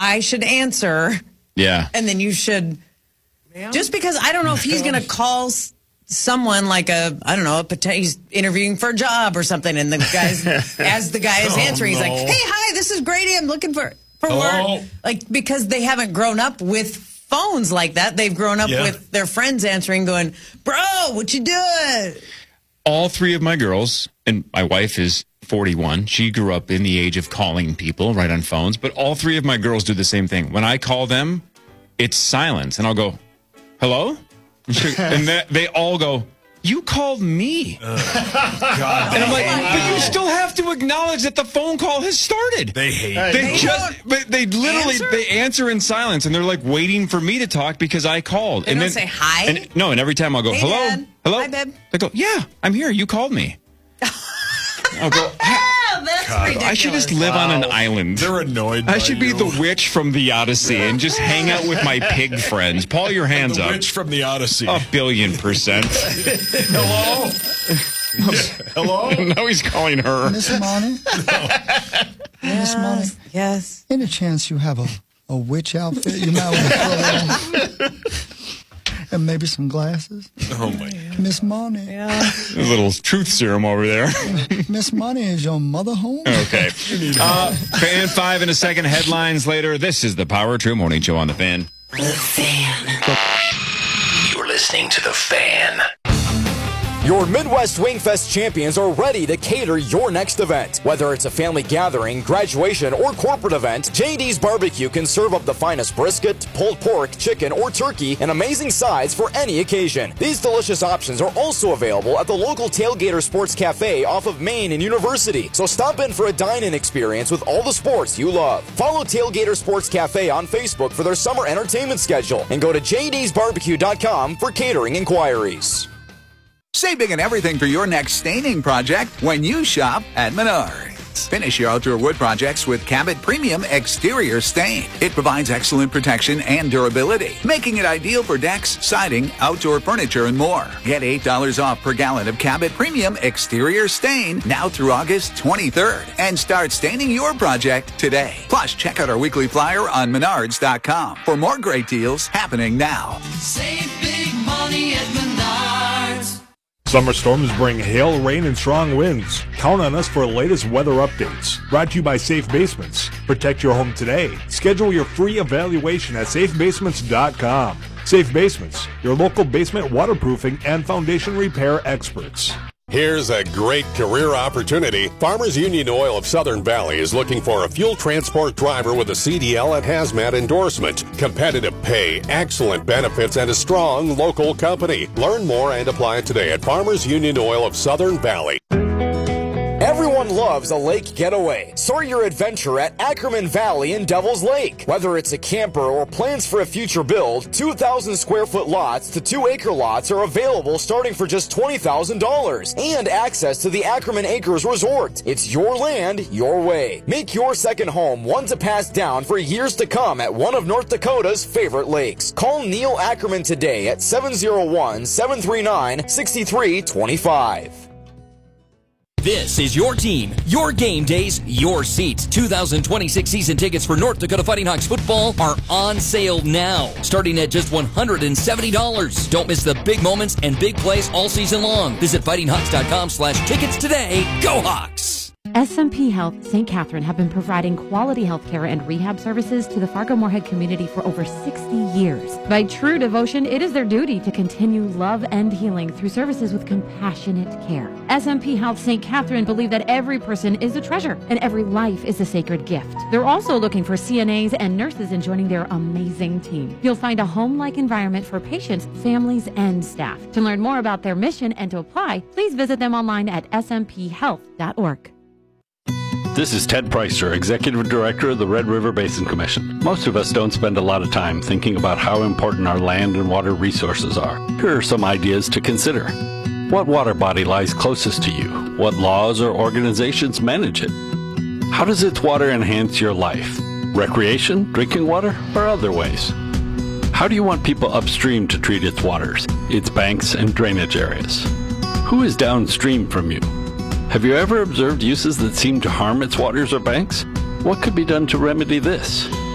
I should answer. Yeah. And then you should, just because I don't know if he's going to call someone like he's interviewing for a job or something. And the guy's, as the guy is answering, he's like, hey, hi, this is Grady. I'm looking for work. Like, because they haven't grown up with phones like that. They've grown up with their friends answering, going, bro, what you doing? All three of my girls, and my wife is 41. She grew up in the age of calling people right on phones. But all three of my girls do the same thing. When I call them, it's silence. And I'll go, hello? And they all go, you called me. God, and I'm like, but you still have to acknowledge that the phone call has started. They hate they answer in silence, and they're like waiting for me to talk because I called. They don't say hi? And every time I'll go, hey, hello? Dad. Hello? Hi, babe. They go, yeah, I'm here. You called me. I'll go, that's ridiculous. I should just live on an island. They're annoyed. I should be the witch from the Odyssey and just hang out with my pig friends. Paul, your hands up. The witch from the Odyssey. 1,000,000,000%. Hello? Hello? Now he's calling her. Miss Money? Miss Money? Yes. Any chance you have a witch outfit you might want to throw on? And maybe some glasses? Oh, my God. Miss Money. Yeah. A little truth serum over there. Miss Money, is your mother home? Okay. Fan 5 in a second. Headlines later. This is the Power True Morning Show on The Fan. The Fan. You're listening to The Fan. Your Midwest Wingfest champions are ready to cater your next event. Whether it's a family gathering, graduation, or corporate event, JD's Barbecue can serve up the finest brisket, pulled pork, chicken, or turkey in amazing sides for any occasion. These delicious options are also available at the local Tailgater Sports Cafe off of Main and University. So stop in for a dine-in experience with all the sports you love. Follow Tailgater Sports Cafe on Facebook for their summer entertainment schedule and go to jdsbarbecue.com for catering inquiries. Save big on everything for your next staining project when you shop at Menards. Finish your outdoor wood projects with Cabot Premium Exterior Stain. It provides excellent protection and durability, making it ideal for decks, siding, outdoor furniture, and more. Get $8 off per gallon of Cabot Premium Exterior Stain now through August 23rd and start staining your project today. Plus, check out our weekly flyer on Menards.com for more great deals happening now. Save big money at Menards. Summer storms bring hail, rain, and strong winds. Count on us for the latest weather updates. Brought to you by Safe Basements. Protect your home today. Schedule your free evaluation at safebasements.com. Safe Basements, your local basement waterproofing and foundation repair experts. Here's a great career opportunity. Farmers Union Oil of Southern Valley is looking for a fuel transport driver with a CDL and hazmat endorsement. Competitive pay, excellent benefits, and a strong local company. Learn more and apply today at Farmers Union Oil of Southern Valley. Everyone loves a lake getaway. Start your adventure at Ackerman Valley in Devil's Lake. Whether it's a camper or plans for a future build, 2,000 square foot lots to 2-acre lots are available starting for just $20,000. And access to the Ackerman Acres Resort. It's your land, your way. Make your second home one to pass down for years to come at one of North Dakota's favorite lakes. Call Neil Ackerman today at 701-739-6325. This is your team, your game days, your seats. 2026 season tickets for North Dakota Fighting Hawks football are on sale now, starting at just $170. Don't miss the big moments and big plays all season long. Visit fightinghawks.com/tickets today. Go Hawks! SMP Health St. Catherine have been providing quality health care and rehab services to the Fargo-Moorhead community for over 60 years. By true devotion, it is their duty to continue love and healing through services with compassionate care. SMP Health St. Catherine believe that every person is a treasure and every life is a sacred gift. They're also looking for CNAs and nurses in joining their amazing team. You'll find a home-like environment for patients, families, and staff. To learn more about their mission and to apply, please visit them online at smphealth.org. This is Ted Preister, Executive Director of the Red River Basin Commission. Most of us don't spend a lot of time thinking about how important our land and water resources are. Here are some ideas to consider. What water body lies closest to you? What laws or organizations manage it? How does its water enhance your life? Recreation, drinking water, or other ways? How do you want people upstream to treat its waters, its banks and drainage areas? Who is downstream from you? Have you ever observed uses that seem to harm its waters or banks? What could be done to remedy this?